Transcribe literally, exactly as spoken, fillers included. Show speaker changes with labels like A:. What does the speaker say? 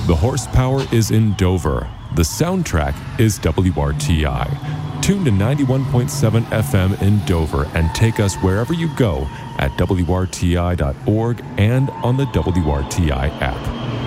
A: The horsepower is in Dover. The soundtrack is W R T I. Tune to ninety-one point seven F M in Dover and take us wherever you go at W R T I dot org and on the W R T I app.